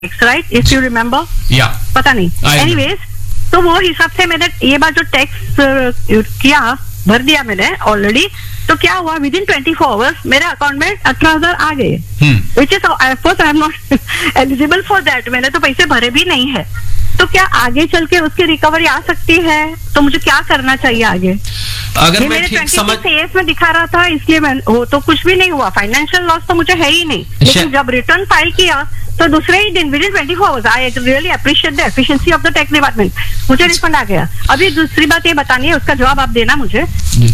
Tax, right, if you remember, पता नहीं, anyways, तो वो हिसाब से मैंने ये बार जो टैक्स किया, भर दिया मैंने ऑलरेडी, तो क्या हुआ, विद इन 24 आवर्स मेरे अकाउंट में 18,000 आ गए, which is of course I am not eligible for that, मैंने तो पैसे भरे भी नहीं है। तो क्या आगे चल के उसकी रिकवरी आ सकती है? तो मुझे क्या करना चाहिए आगे? अगर मैं ठीक समझ में दिखा रहा था, इसलिए मैं वो तो कुछ भी नहीं हुआ, फाइनेंशियल लॉस तो मुझे है ही नहीं, लेकिन जब रिटर्न फाइल किया तो दूसरे ही दिन with in 24 hours I really appreciate the efficiency of the tax department, मुझे रिफंड आ गया। अभी दूसरी बात ये बतानी है, उसका जवाब आप देना मुझे।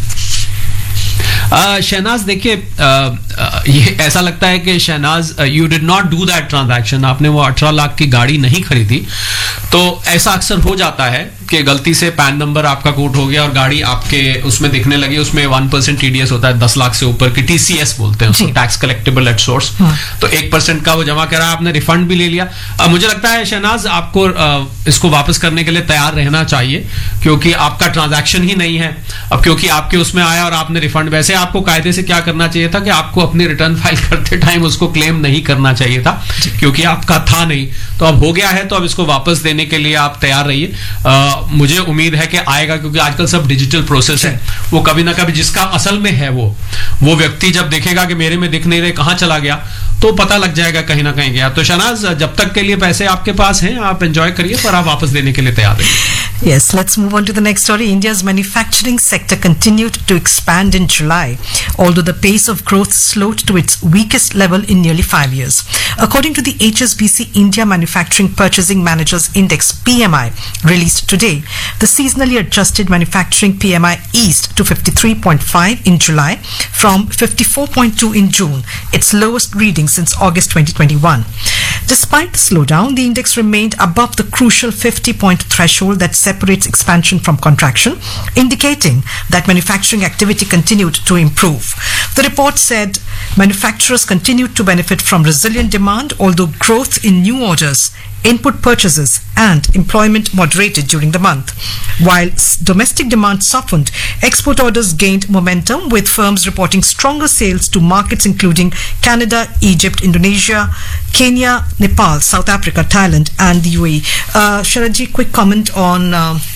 शहनाज, देखिए, ये ऐसा लगता है कि Shehnaaz, you did not do that transaction, आपने वो 18 लाख की गाड़ी नहीं खरीदी। तो ऐसा अक्सर हो जाता है कि गलती से पैन नंबर आपका कोट हो गया और गाड़ी आपके उसमें दिखने लगी, उसमें 1% TDS होता है, 10 लाख से ऊपर की, TCS बोलते हैं उसको, टैक्स कलेक्टेबल एट सोर्स। तो 1% का वो जमा करा, आपने रिफंड भी ले लिया। मुझे लगता है शहनाज, आपको इसको वापस करने के लिए तैयार रहना चाहिए, क्योंकि आपका ट्रांजैक्शन ही नहीं है अब, क्योंकि आपके उसमें आया और आपने रिफंड, वैसे आपको कायदे से क्या करना चाहिए था कि आपको अपनी रिटर्न फाइल करते टाइम उसको क्लेम नहीं करना चाहिए था, क्योंकि आपका था नहीं। तो अब हो गया है, तो अब इसको वापस देने के लिए आप तैयार रहिए। मुझे उम्मीद है कि आएगा, क्योंकि आजकल सब डिजिटल प्रोसेस है, वो कभी ना कभी जिसका असल में है वो व्यक्ति जब देखेगा कि मेरे में दिख नहीं रहे, कहां चला गया, तो पता लग जाएगा कहीं ना कहीं गया। तो शहनाज, जब तक के लिए पैसे आपके पास हैं, आप एंजॉय करिए, पर आप वापस देने के लिए तैयार रहिए। Yes, let's move on to the next story. India's manufacturing sector continued to expand in July, although the pace of growth slowed to its weakest level in nearly 5 years. According to the HSBC India Manufacturing Purchasing Managers Index (PMI) released today, the seasonally adjusted manufacturing PMI eased to 53.5 in July from 54.2 in June, its lowest reading since August 2021. Despite the slowdown, the index remained above the crucial 50-point threshold that separates expansion from contraction, indicating that manufacturing activity continued to improve. The report said manufacturers continued to benefit from resilient demand, although growth in new orders, input purchases and employment moderated during the month. While domestic demand softened, export orders gained momentum, with firms reporting stronger sales to markets including Canada, Egypt, Indonesia, Kenya, Nepal, South Africa, Thailand and the UAE. Sharadji, quick comment on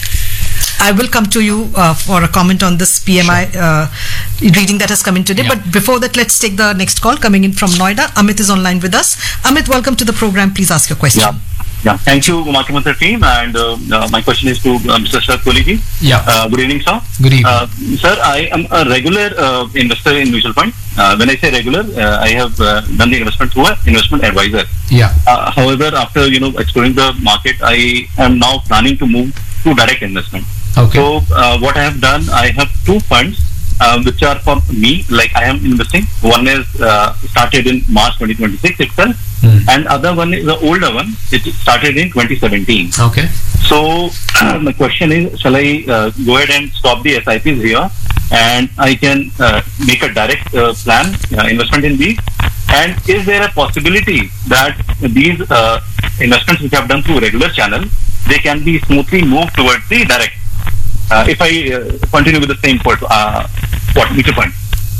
I will come to you for a comment on this PMI reading that has come in today. Yeah. But before that, let's take the next call coming in from Noida. Amit is online with us. Amit, welcome to the program. Please ask your question. Yeah. Thank you, Market team. And my question is to Mr. Sharad Kohli ji. Yeah. Good evening, sir. Good evening. Sir, I am a regular investor in mutual fund. When I say regular, I have done the investment through an investment advisor. Yeah. However, after exploring the market, I am now planning to move to direct investment. Okay. So what I have done, I have 2 funds which are for me, like I am investing. One is started in March 2026 itself, and other one is the older one. It started in 2017. Okay. So my question is, shall I go ahead and stop the SIPs here, and I can make a direct plan investment in these? And is there a possibility that these investments which I have done through regular channel, they can be smoothly moved towards the direct? If I continue with the same mutual fund.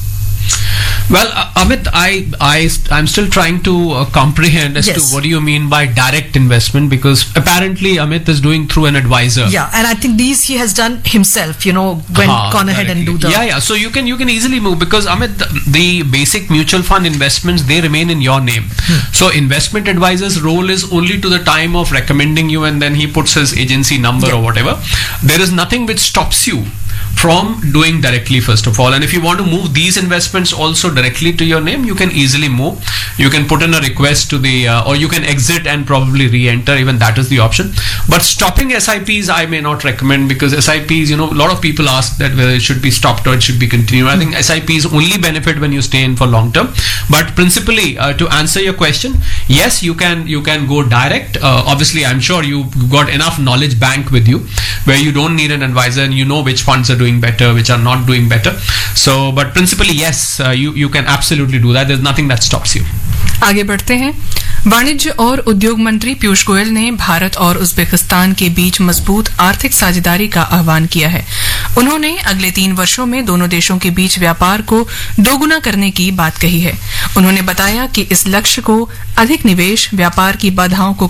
Well, Amit, I'm still trying to comprehend as to what do you mean by direct investment, because apparently Amit is doing through an advisor. Yeah, and I think these he has done himself, gone ahead and do the... Yeah, so you can easily move, because Amit, the basic mutual fund investments, they remain in your name. So investment advisor's role is only to the time of recommending you, and then he puts his agency number or whatever. There is nothing which stops you from doing directly, first of all. And if you want to move these investments also directly to your name, you can easily move. You can put in a request to the or you can exit and probably re-enter. Even that is the option. But stopping SIPs I may not recommend, because SIPs, a lot of people ask that whether it should be stopped or it should be continued. I think SIPs only benefit when you stay in for long term. But principally, to answer your question, yes, you can go direct. Obviously, I'm sure you've got enough knowledge bank with you where you don't need an advisor, and you know which funds are doing better, which are not doing better. So, but principally, yes, you can absolutely do that. There's nothing that stops you. आगे बढ़ते हैं. वाणिज्य और उद्योग मंत्री पीयूष गोयल ने भारत और Uzbekistan के बीच मजबूत आर्थिक साझेदारी का आह्वान किया है। उन्होंने अगले 3 वर्षों में दोनों देशों के बीच व्यापार को दोगुना करने की बात कही है। उन्होंने बताया कि इस लक्ष्य को अधिक निवेश, व्यापार की बाधाओं को